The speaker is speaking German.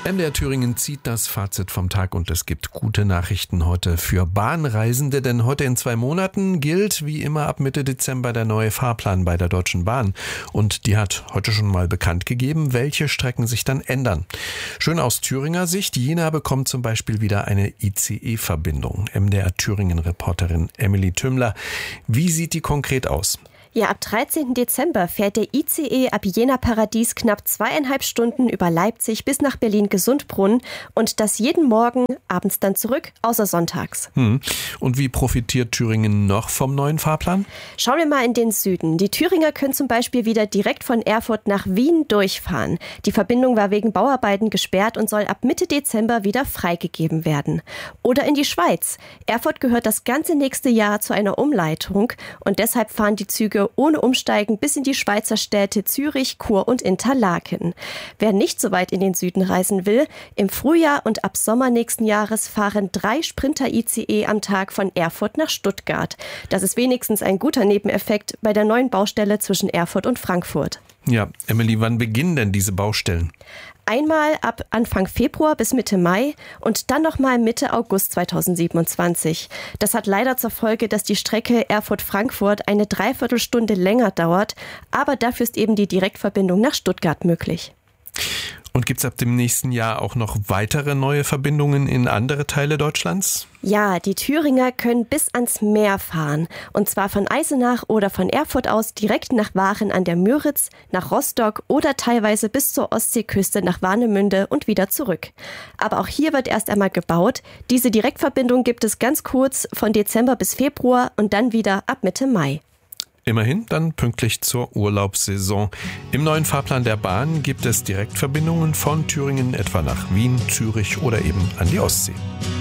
MDR Thüringen zieht das Fazit vom Tag und es gibt gute Nachrichten heute für Bahnreisende, denn heute in 2 Monaten gilt wie immer ab Mitte Dezember der neue Fahrplan bei der Deutschen Bahn und die hat heute schon mal bekannt gegeben, welche Strecken sich dann ändern. Schön aus Thüringer Sicht, Jena bekommt zum Beispiel wieder eine ICE-Verbindung. MDR Thüringen-Reporterin Emily Tümmler, wie sieht die konkret aus? Ja, ab 13. Dezember fährt der ICE ab Jena-Paradies knapp 2,5 Stunden über Leipzig bis nach Berlin-Gesundbrunnen und das jeden Morgen, abends dann zurück, außer sonntags. Und wie profitiert Thüringen noch vom neuen Fahrplan? Schauen wir mal in den Süden. Die Thüringer können zum Beispiel wieder direkt von Erfurt nach Wien durchfahren. Die Verbindung war wegen Bauarbeiten gesperrt und soll ab Mitte Dezember wieder freigegeben werden. Oder in die Schweiz. Erfurt gehört das ganze nächste Jahr zu einer Umleitung und deshalb fahren die Züge ohne Umsteigen bis in die Schweizer Städte Zürich, Chur und Interlaken. Wer nicht so weit in den Süden reisen will, im Frühjahr und ab Sommer nächsten Jahres fahren 3 Sprinter-ICE am Tag von Erfurt nach Stuttgart. Das ist wenigstens ein guter Nebeneffekt bei der neuen Baustelle zwischen Erfurt und Frankfurt. Ja, Emily, wann beginnen denn diese Baustellen? Einmal ab Anfang Februar bis Mitte Mai und dann nochmal Mitte August 2027. Das hat leider zur Folge, dass die Strecke Erfurt-Frankfurt eine Dreiviertelstunde länger dauert, aber dafür ist eben die Direktverbindung nach Stuttgart möglich. Und gibt es ab dem nächsten Jahr auch noch weitere neue Verbindungen in andere Teile Deutschlands? Ja, die Thüringer können bis ans Meer fahren. Und zwar von Eisenach oder von Erfurt aus direkt nach Waren an der Müritz, nach Rostock oder teilweise bis zur Ostseeküste nach Warnemünde und wieder zurück. Aber auch hier wird erst einmal gebaut. Diese Direktverbindung gibt es ganz kurz von Dezember bis Februar und dann wieder ab Mitte Mai. Immerhin dann pünktlich zur Urlaubssaison. Im neuen Fahrplan der Bahn gibt es Direktverbindungen von Thüringen etwa nach Wien, Zürich oder eben an die Ostsee.